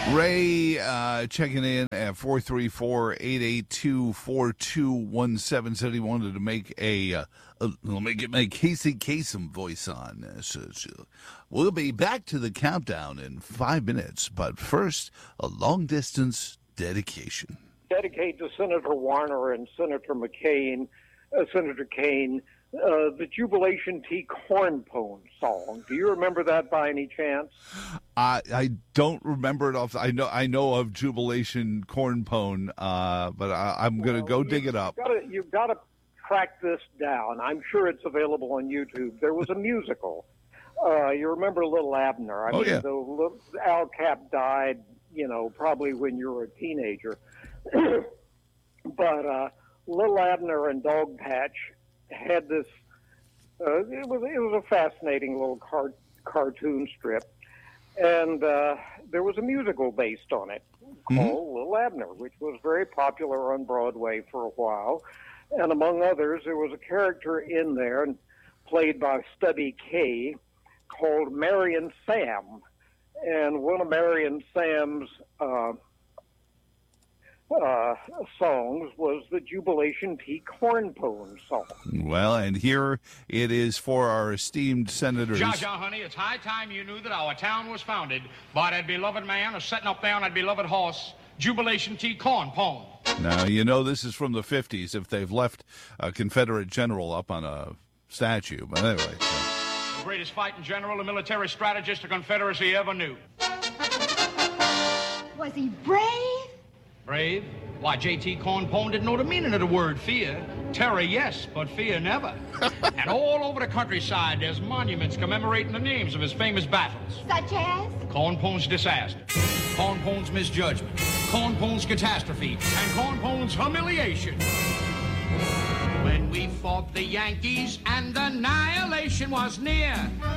Ray checking in at 434-882-4217 said he wanted to make let me get my Casey Kasem voice on. We'll be back to the countdown in 5 minutes, but first, a long-distance dedication. Dedicate to Senator Warner and Senator Senator Kane, the Jubilation Tea Corn Pone song. Do you remember that by any chance? I don't remember it off. I know of Jubilation Corn Pone, but I'm going to go dig it up. You've got to track this down. I'm sure it's available on YouTube. There was a musical. You remember Little Abner? Al Cap died, probably when you were a teenager. But Little Abner and Dogpatch had this. It was a fascinating little cartoon strip, and there was a musical based on it called Little Abner, which was very popular on Broadway for a while. And among others, there was a character in there played by Stubby Kaye called Marion Sam, and one of Marion Sam's songs was the Jubilation Tea Corn Pone song. Well, and here it is for our esteemed senators. Jaja, honey, it's high time you knew that our town was founded by that beloved man who's sitting up there on that beloved horse, Jubilation Tea Corn Pone. Now, this is from the 50s if they've left a Confederate general up on a statue. But anyway. The greatest fighting general and military strategist the Confederacy ever knew. Was he brave? Brave? Why, J.T. Corn Pone didn't know the meaning of the word fear. Terror, yes, but fear never. And all over the countryside, there's monuments commemorating the names of his famous battles. Such as? Corn Pone's disaster, Corn Pone's misjudgment, Corn Pone's catastrophe, and Corn Pone's humiliation. When we fought the Yankees and annihilation was near,